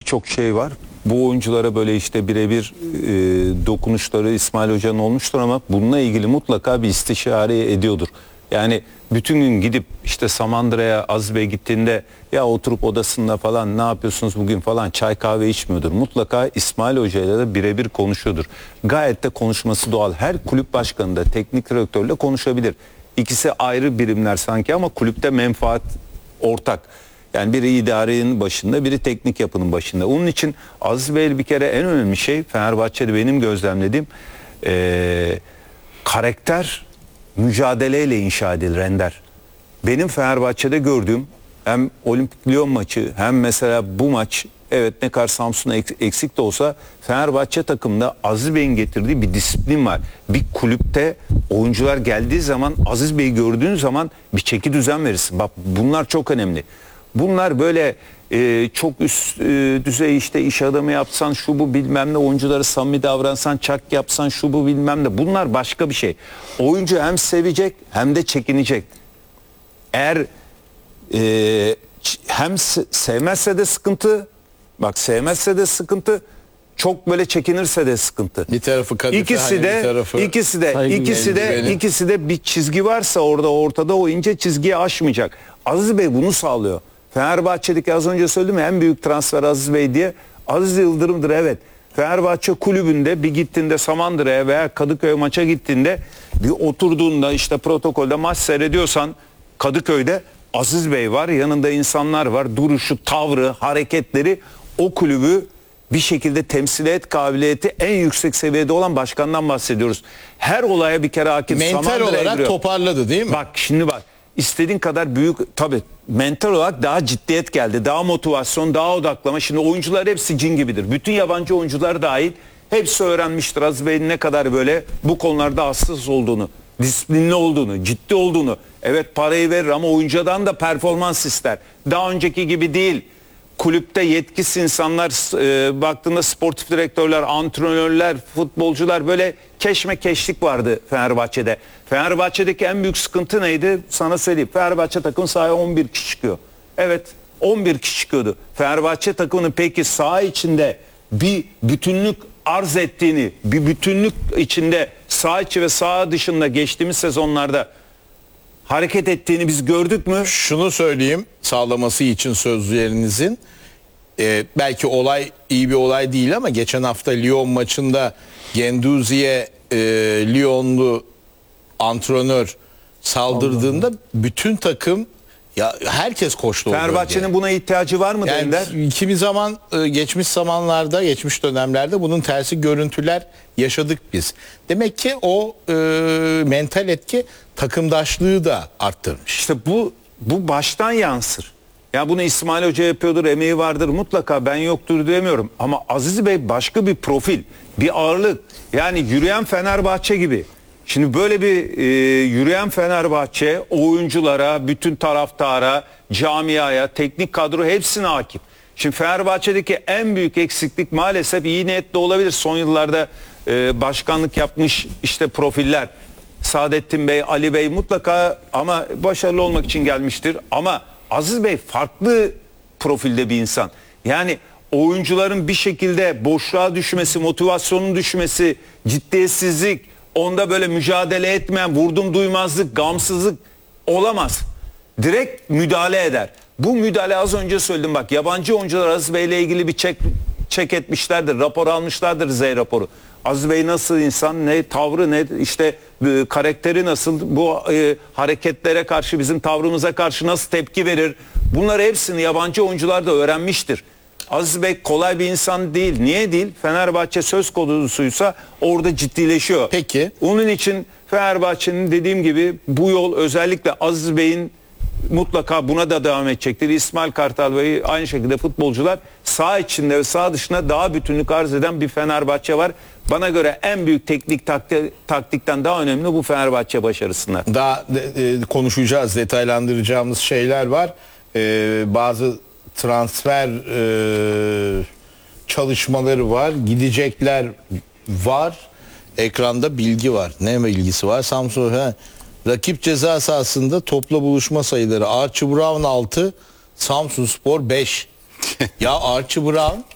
birçok şey var. Bu oyunculara böyle işte birebir dokunuşları İsmail Hoca'nın olmuştur ama bununla ilgili mutlaka bir istişare ediyordur. Yani bütün gün gidip işte Samandıra'ya Aziz Bey gittiğinde ya oturup odasında falan ne yapıyorsunuz bugün falan çay kahve içmiyordur. Mutlaka İsmail Hoca'yla da birebir konuşuyordur. Gayet de konuşması doğal. Her kulüp başkanı da teknik direktörle konuşabilir. İkisi ayrı birimler sanki ama kulüpte menfaat ortak. Yani biri idarenin başında, biri teknik yapının başında. Onun için Aziz Bey bir kere en önemli şey Fenerbahçe'de benim gözlemlediğim karakter mücadeleyle inşa edilir Ender. Benim Fenerbahçe'de gördüğüm hem Olimpik Lyon maçı hem mesela bu maç, evet ne kadar Samsun eksik de olsa Fenerbahçe takımında Aziz Bey'in getirdiği bir disiplin var. Bir kulüpte oyuncular geldiği zaman Aziz Bey'i gördüğün zaman bir çeki düzen verirsin. Bak bunlar çok önemli. Bunlar böyle çok üst düzey işte iş adamı yapsan şu bu bilmem ne, oyuncuları samimi davransan çak yapsan şu bu bilmem ne, bunlar başka bir şey. Oyuncu hem sevecek hem de çekinecek. Eğer hem sevmezse de sıkıntı, bak sevmezse de sıkıntı, çok böyle çekinirse de sıkıntı. Bir tarafı kadife, ikisi de bir çizgi varsa ortada o ince çizgiyi aşmayacak. Aziz Bey bunu sağlıyor. Fenerbahçe'deki az önce söyledim ya, en büyük transfer Aziz Bey diye. Aziz Yıldırım'dır, evet. Fenerbahçe kulübünde bir gittiğinde Samandıra'ya veya Kadıköy maça gittiğinde bir oturduğunda işte protokolde maç seyrediyorsan Kadıköy'de Aziz Bey var, yanında insanlar var, duruşu, tavrı, hareketleri o kulübü bir şekilde temsiliyet kabiliyeti en yüksek seviyede olan başkandan bahsediyoruz. Her olaya bir kere hakim. Mental olarak giriyor. Toparladı değil mi? Bak şimdi bak, istediğin kadar büyük, tabii mental olarak daha ciddiyet geldi, daha motivasyon, daha odaklama. Şimdi oyuncular hepsi cin gibidir. Bütün yabancı oyuncular dahil hepsi öğrenmiştir Aziz Bey'in ne kadar böyle bu konularda hassas olduğunu, disiplinli olduğunu, ciddi olduğunu. Evet parayı verir ama oyuncudan da performans ister. Daha önceki gibi değil. Kulüpte yetkisiz insanlar, baktığında sportif direktörler, antrenörler, futbolcular, böyle keşmekeşlik vardı Fenerbahçe'de. Fenerbahçe'deki en büyük sıkıntı neydi? Sana söyleyeyim. Fenerbahçe takımı sahaya 11 kişi çıkıyor. Evet 11 kişi çıkıyordu. Fenerbahçe takımının peki saha içinde bir bütünlük arz ettiğini, bir bütünlük içinde saha içi ve saha dışında geçtiğimiz sezonlarda hareket ettiğini biz gördük mü? Şunu söyleyeyim sağlaması için sözlerinizin, belki olay iyi bir olay değil ama geçen hafta Lyon maçında Guendouzi'ye Lyonlu antrenör saldırdığında bütün takım, ya herkes koştu. Fenerbahçe'nin buna ihtiyacı var mı yani Ender? kimi zaman geçmiş zamanlarda, geçmiş dönemlerde bunun tersi görüntüler yaşadık biz. Demek ki o mental etki takımdaşlığı da arttırmış. İşte bu baştan yansır. Ya bunu İsmail Hoca yapıyordur, emeği vardır mutlaka, ben yoktur demiyorum. Ama Aziz Bey başka bir profil, bir ağırlık. Yani yürüyen Fenerbahçe gibi. Şimdi böyle bir yürüyen Fenerbahçe oyunculara, bütün taraftara, camiaya, teknik kadro hepsine hakim. Şimdi Fenerbahçe'deki en büyük eksiklik maalesef, iyi niyetli olabilir, son yıllarda başkanlık yapmış işte profiller. Saadettin Bey, Ali Bey mutlaka ama başarılı olmak için gelmiştir. Ama Aziz Bey farklı profilde bir insan. Yani oyuncuların bir şekilde boşluğa düşmesi, motivasyonun düşmesi, ciddiyetsizlik, onda böyle mücadele etmeyen, vurdum duymazlık, gamsızlık olamaz. Direkt müdahale eder. Bu müdahale, az önce söyledim bak, yabancı oyuncular Aziz Bey ile ilgili bir çek etmişlerdir, rapor almışlardır, Z raporu. Aziz Bey nasıl insan, ne tavrı, ne işte karakteri nasıl, bu hareketlere karşı, bizim tavrımıza karşı nasıl tepki verir, bunları hepsini yabancı oyuncular da öğrenmiştir. Aziz Bey kolay bir insan değil. Niye değil? Fenerbahçe söz konusuysa orada ciddileşiyor. Peki. Onun için Fenerbahçe'nin dediğim gibi bu yol, özellikle Aziz Bey'in mutlaka buna da devam edecektir. İsmail Kartal ve aynı şekilde futbolcular saha içinde ve saha dışında daha bütünlük arz eden bir Fenerbahçe var. Bana göre en büyük teknik taktikten daha önemli bu Fenerbahçe başarısında. Daha konuşacağız, detaylandıracağımız şeyler var. Bazı transfer çalışmaları var, gidecekler var. Ekranda bilgi var. Ne bilgisi var? Samsun rakip ceza sahasında topla buluşma sayıları: Archie Brown 6, Samsunspor 5. Ya Archie Brown